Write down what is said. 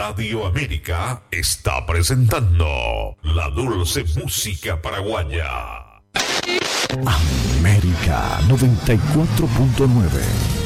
Radio América está presentando la dulce música paraguaya. América 94.9.